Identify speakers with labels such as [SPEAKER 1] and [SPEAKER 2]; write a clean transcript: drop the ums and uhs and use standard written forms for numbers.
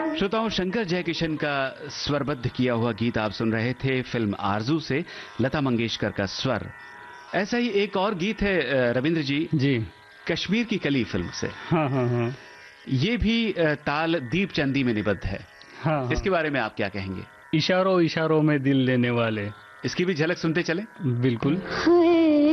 [SPEAKER 1] श्रोताओं, शंकर जयकिशन का स्वरबद्ध किया हुआ गीत आप सुन रहे थे फिल्म आरजू से, लता मंगेशकर का स्वर। ऐसा ही एक और गीत है रविंद्र जी, कश्मीर की कली फिल्म से।
[SPEAKER 2] हाँ।
[SPEAKER 1] ये भी ताल दीप चंदी में निबद्ध है।
[SPEAKER 2] हाँ।
[SPEAKER 1] इसके बारे में आप क्या कहेंगे?
[SPEAKER 2] इशारों इशारों में दिल लेने वाले,
[SPEAKER 1] इसकी भी झलक सुनते चले।
[SPEAKER 2] बिल्कुल।